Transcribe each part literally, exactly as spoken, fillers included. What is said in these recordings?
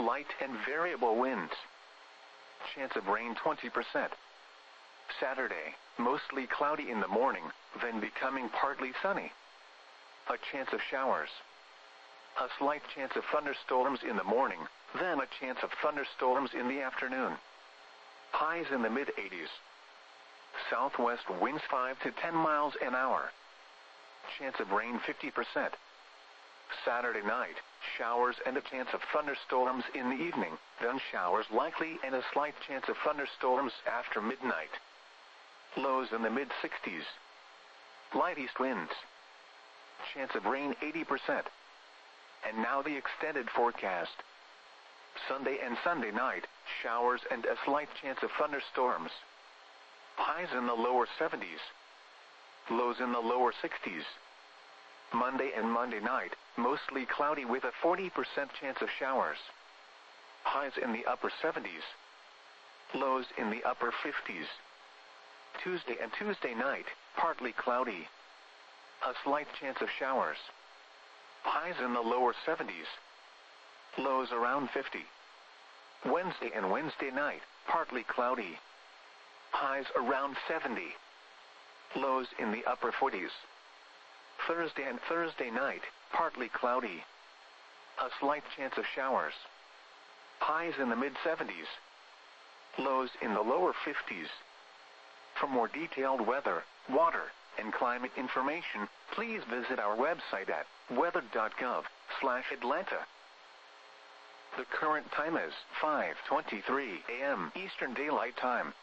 Light and variable winds. Chance of rain twenty percent. Saturday, mostly cloudy in the morning, then becoming partly sunny. A chance of showers. A slight chance of thunderstorms in the morning, then a chance of thunderstorms in the afternoon. Highs in the mid eighties. Southwest winds five to ten miles an hour. Chance of rain fifty percent. Saturday night, showers and a chance of thunderstorms in the evening, then showers likely and a slight chance of thunderstorms after midnight. Lows in the mid sixties. Light east winds. Chance of rain eighty percent. And now the extended forecast. Sunday and Sunday night, showers and a slight chance of thunderstorms. Highs in the lower seventies. Lows in the lower sixties. Monday and Monday night, mostly cloudy with a forty percent chance of showers. Highs in the upper seventies. Lows in the upper fifties. Tuesday and Tuesday night, partly cloudy. A slight chance of showers. Highs in the lower seventies. Lows around fifty. Wednesday and Wednesday night, partly cloudy. Highs around seventy. Lows in the upper forties. Thursday and Thursday night, partly cloudy. A slight chance of showers. Highs in the mid seventies. Lows in the lower fifties. For more detailed weather, water, and climate information, please visit our website at weather dot gov slash Atlanta. The current time is five twenty-three a m Eastern Daylight Time.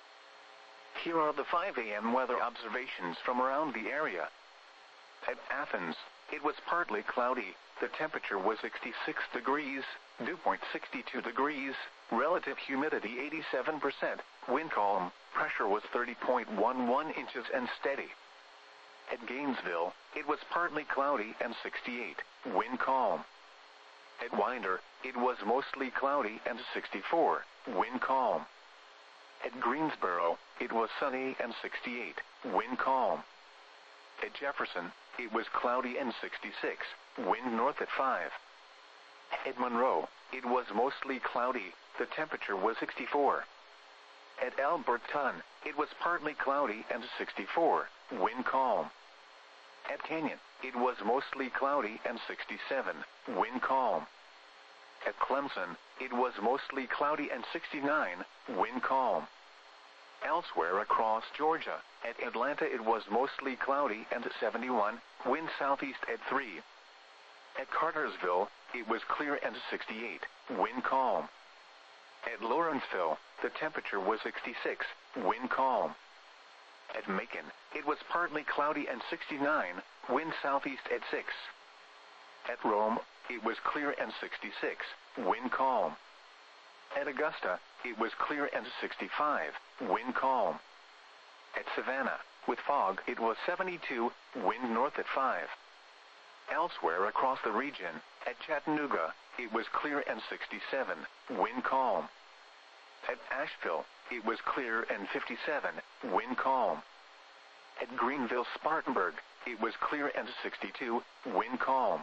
Here are the five a m weather observations from around the area. At Athens, it was partly cloudy. The temperature was sixty-six degrees, dew point sixty-two degrees, relative humidity eighty-seven percent, wind calm, pressure was thirty point one one inches and steady. At Gainesville, it was partly cloudy and sixty-eight, wind calm. At Winder, it was mostly cloudy and sixty-four, wind calm. At Greensboro, it was sunny and sixty-eight, wind calm. At Jefferson, it was cloudy and sixty-six, wind north at five. At Monroe, it was mostly cloudy, the temperature was sixty-four. At Alberton, it was partly cloudy and sixty-four, wind calm. At Canyon, it was mostly cloudy and sixty-seven, wind calm. At Clemson, it was mostly cloudy and sixty-nine, wind calm. Elsewhere across Georgia, at Atlanta it was mostly cloudy and seventy-one, wind southeast at three. At Cartersville, it was clear and sixty-eight, wind calm. At Lawrenceville, the temperature was sixty-six, wind calm. At Macon, it was partly cloudy and sixty-nine, wind southeast at six. At Rome, it was clear and sixty-six, wind calm. At Augusta, it was clear and sixty-five, wind calm. At Savannah, with fog, it was seventy-two, wind north at five. Elsewhere across the region, at Chattanooga, it was clear and sixty-seven, wind calm. At Asheville, it was clear and fifty-seven, wind calm. At Greenville-Spartanburg, it was clear and sixty-two, wind calm.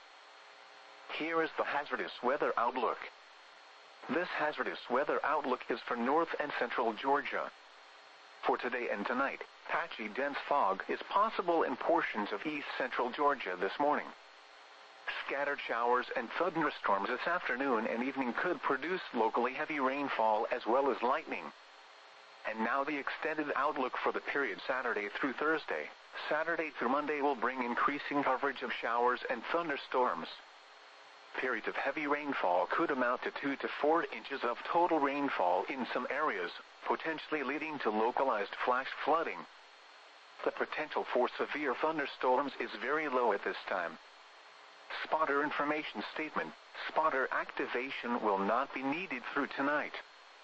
Here is the hazardous weather outlook. This hazardous weather outlook is for north and central Georgia. For today and tonight, patchy dense fog is possible in portions of east central Georgia this morning. Scattered showers and thunderstorms this afternoon and evening could produce locally heavy rainfall as well as lightning. And now the extended outlook for the period Saturday through Thursday. Saturday through Monday will bring increasing coverage of showers and thunderstorms. Periods of heavy rainfall could amount to two to four inches of total rainfall in some areas, potentially leading to localized flash flooding. The potential for severe thunderstorms is very low at this time. Spotter information statement: spotter activation will not be needed through tonight.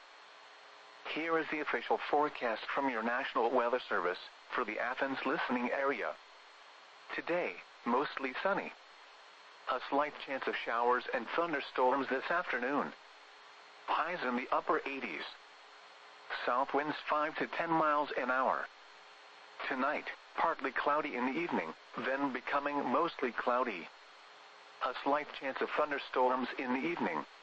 Here is the official forecast from your National Weather Service for the Athens listening area. Today, mostly sunny. A slight chance of showers and thunderstorms this afternoon. Highs in the upper eighties. South winds five to ten miles an hour. Tonight, partly cloudy in the evening, then becoming mostly cloudy. A slight chance of thunderstorms in the evening,